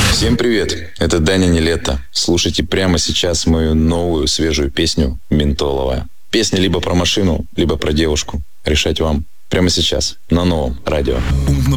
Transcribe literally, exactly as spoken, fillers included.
Всем привет, это Даня Нилетто. Слушайте прямо сейчас мою новую свежую песню «Ментоловая». Песня либо про машину, либо про девушку. Решать вам. Прямо сейчас, на новом радио. Умно